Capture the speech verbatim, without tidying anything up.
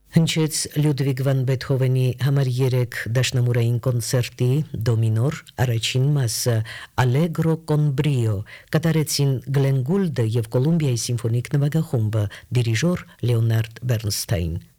Հնչեց Լյուդվիգ վան Բեթհովենի համար երեք դաշնամուրային կոնցերտի դոմինոր առաջին մասը Allegro con brio կատարեցին Գլեն Գուլդը եւ Կոլումբիայի սիմֆոնիկ նվագախումբը դիրիժոր Լեոնարդ Բեռնստայն